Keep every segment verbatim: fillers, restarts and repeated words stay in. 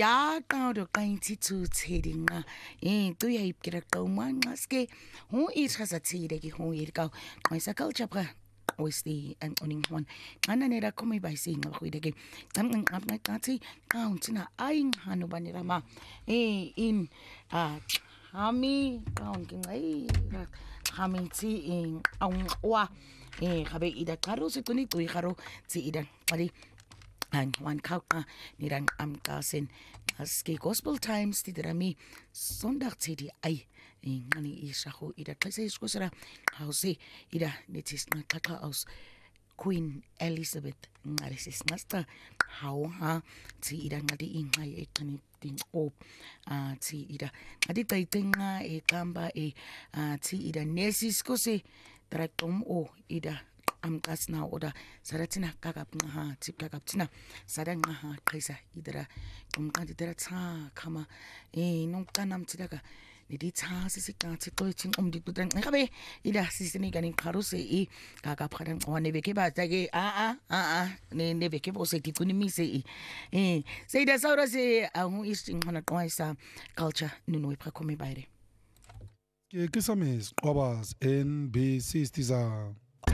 Ya qawdo qainti tu tedinga eh tu ya ipkira qawman ngaske hu irhasa tide ki hu irkaw qaisa culture pra oisti an oning one ana nera komi by seeing of with again tam up na tati countina aing hanu banira ma eh in ah hami kaun king ai hami ti in ang wa eh habe ida karo se tuni tu karo ti ida pali and one kauka nirang am kasin aski gospel times ti drami sondag ti di ay ngani isa ho ida kasi skosara hausi ida nitis na kaka aus Queen Elizabeth ngarisis nasta how ha ti ida ngadi ingay ekani ting op ah ti ida ngadi taitinga e kamba e ti ida nesis ko si trakom o ida am kas na oda saratina kakap nga tip kakap tina sadang nga kaisa idara kum kanti dera ta kama eh nung kanam tidaka ni di ta sisi ka tiko ting om di putan ngabe ida sisi ni ganin karuse e kakap kadang o nebeke ba tage a a a a ne nebeke bo se tikuni mi se eh se ida saura se ang isting hana toisa culture nuno ipra komi baire ke kisames obas N B C stiza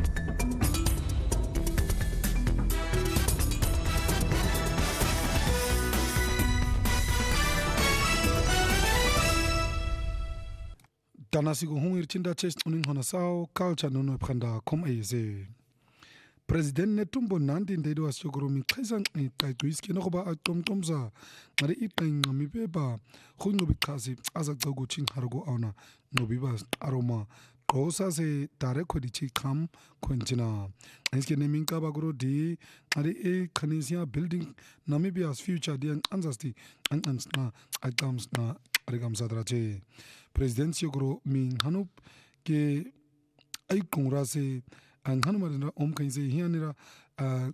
Tanasigo hungir chinda chest uning hona sao culture nuno ipkhanda kom ayeze President Netumbo Nandi ndedo asyogoro mi khaisan itaituis kino ba atomtomza ngari iteng mi beba khunno bikhazi azagzago chin hargo awna nobiba aroma kosa se tare khodi chi kham khonchina eske naming ka bagro di ngari e khanisia building Namibia's future di anzasti an ansna agams na arigam sadrache President syogoro mi hanup ke ay kongra se an hanumarina om kainse hianira uh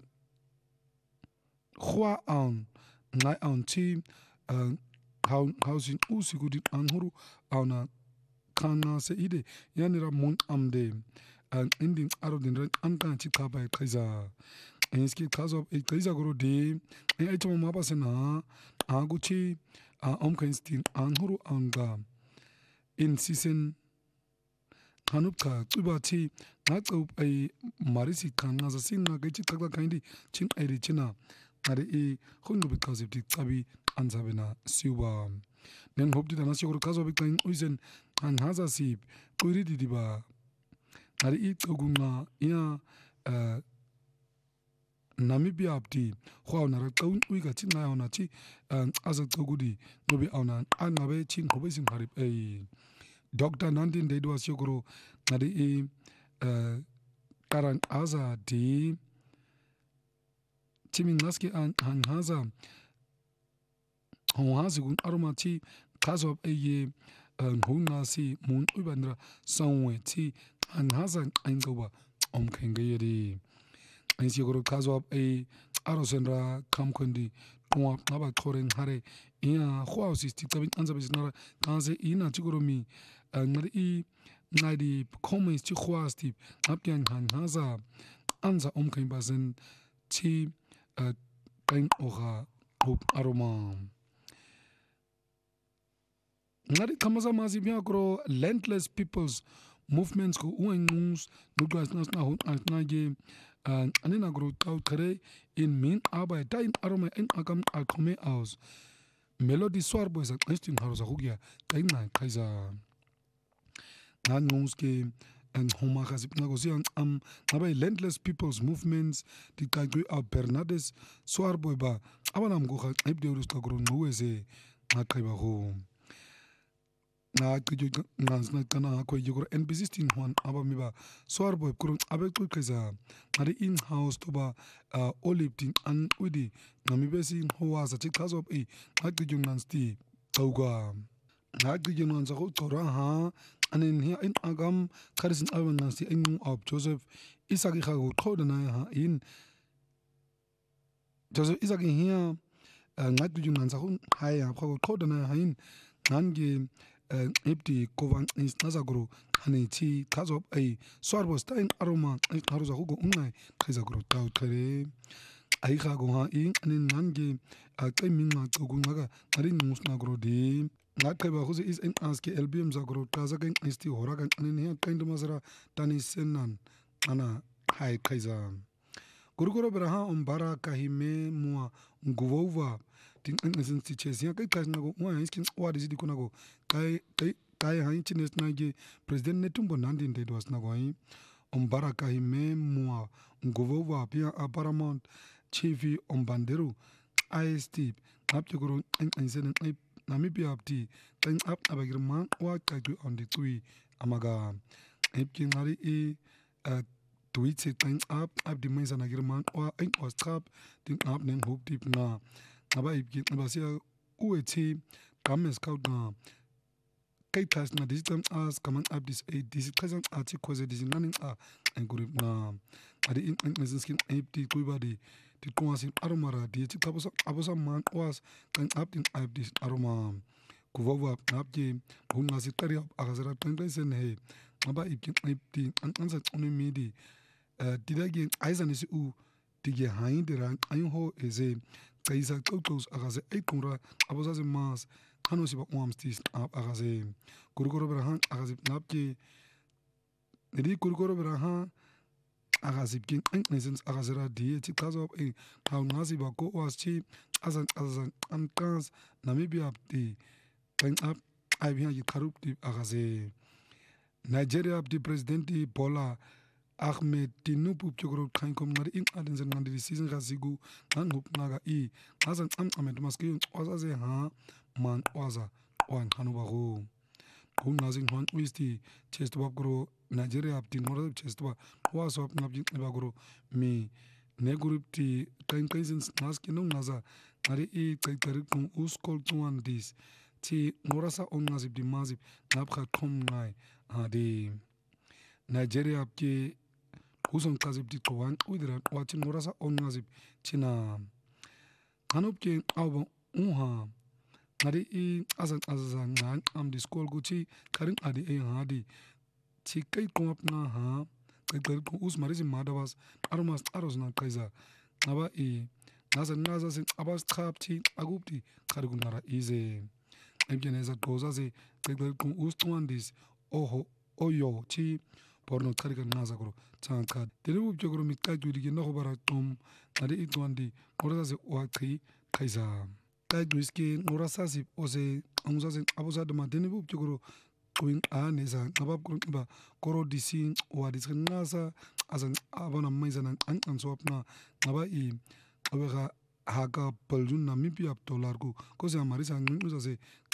khwa on ngai on chi uh how housing usigudi anhuru auna kana se ide yanira mun amde an ending aro din ran ankan chi ka bai kaiza enski kazo e kaiza goro de e ai chama mapa se na aguchi om kainstin anhuru anga in season Hanupka Tubati Nato a Marisi can as a sinner get it kind chin eri china at e hundo because of the tabi and Sabina Siwa. Then hope the Nasio Kazo became Uisen and Hazasip, Kuridi diba at e Toguna ia Namibia abdi, Huana Town Wiga China on a chi and as a Togudi, Nobi on an Anabe chin Hobisin Harip a. Doctor Nandin Dedo Asyogoro Nadi e Karan Aza di Timinaski and Hanhaza Honhazigun Aromati Kazob Eye Hunasi Moon Ubandra Songwe Ti Hanhaza Aingoba Om Kengayeri Asyogoro Kazob A Arosendra Kamkondi Kwa Naba Koren Hare Ia Huasi Tabin Anzabisnara Kanze Ina Chigoromi ngari ngadi comments chi khwasti apyan han haza anza omkain bazen chi kain oha hope aroma ngari kamaza mazi biagro landless peoples movements ko uengus nuglas nas na hon asnage anina gro tau kare in min arbeit da in aroma in agam alkome aus melody swar boys at instin harusa hugia kain na kaiza Nan Nungske and Homakas Nagosian am Nabai Landless People's Movements, the Kagri of Bernades, Soarboiba, Avanam Goha, Ebdeus Kagron Nuese, Nakaibaho. Na Nansnakana, Koyogor, and Besisting one Abamiba, Soarboy, Kurun Abekukeza, Nari in house toba Oliptin and Udi, Namibesi, who was a chick of a Nakijun Nansti, Toga. Nakijun Nanzaho Toraha. And in here in Agam, Carson Alvan Nancy Eng of Joseph Isaki Hago Kodana in Joseph Isaki here, Night Junanzahun, Haya, Hago Kodana in Nangi, Empty Kovan is Nazagro, Haniti, Kazop A, Swarbo Stein Aroma, Haruza Hugo Unai, Kazagro Tau Kare. ayikha ko ha ing anin ngange aqe minqa cokunqaka ngari nqusna gro de ngaqeba khuze is en aske lbm zakro qaza kan isti hora kan anin ya qindu masara tani senan ana hay qaiza gurugoro braha umbara kahime mua nguvova tin ngesin tichesia kai kasna go wa iskin wadi zidi kuna go kai kai kai ha chines na ge president netumbo nandi nde was na go yi umbara kahime mua nguvova pia paramount chief umbandero ist ap guru ngesin ngai namibia apti kan ap abagirman wa kaju on the tui amaga epkin ngari e tweet se kan ap ap di mensa na girman wa ein was trap din ap nen hope deep na aba ipkin aba sia ueti kames kaut na kai tas na digital as kaman ap dis e dis kasan ati koze dis nanin a en group na adi in in skin ap di kuiba di di konsin aromara di ti tabosa abosa man was kan ap din ap dis aroma kuvova ap je hunga si tari ap agazara twenty sen he aba ipkin ap di an ansa tsuni midi didagi aiza nisi u dige hain dira ayin ho eze kaisa kautos agaze ay kunra aboza ze mas kano si ba umstis ap agaze kurukoro brahan agaze napke nedi kurukoro brahan agaze kin nesens agaze ra die ti kazo e kaun nasi ba ko was chi azan azan amkans namibia di kan ap ay bien yi karup di agaze Nigeria di presidenti Bola Ahmed Tinubu pjogro kain kom ngari in aden zen ngandi season gazigu nan hup naga i azan am amed maski oza ze ha man oza on hanuba go kun nazin hon wisti chest ba gro Nigeria apti ngoro chest ba was op ngabji ba gro mi ne group ti kain kain zen maski no naza ngari i kai kai kun uskol tuan dis ti ngorasa on ngazib di mazib nabkha kom ngai adi Nigeria apti uson kazib di kawan udira wachin ngorasa on ngazib china kanop ke awba unha ngari i azan azan ngan am di school guchi karin adi e hadi chi kai komap na ha kai kai ko us marisi madawas aromas aros na kaiza aba i naza naza sin abas trapti agupti karigun nara ize emgeneza goza ze kai kai ko us tuandis oho oyo chi porno karigan naza gro chanka delu jogro mi kai dudi no bara tom ade itwandi ngorasa ze wakhi kaiza kai duiski ngorasa si ose angza ze abuza de madeni jogro going an neza ngabab gro ba koro disi wa diskin nasa azan abona maizana an an sopna ngaba i abega haka paljun namibia dolar ko ko se amarisa nguza ze